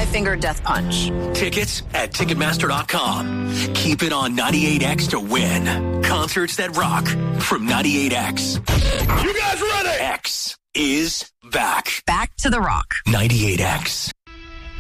finger death punch. Tickets at Ticketmaster.com. Keep it on 98X to win. Concerts that rock from 98X. You guys ready? X is back. Back to the rock. 98X.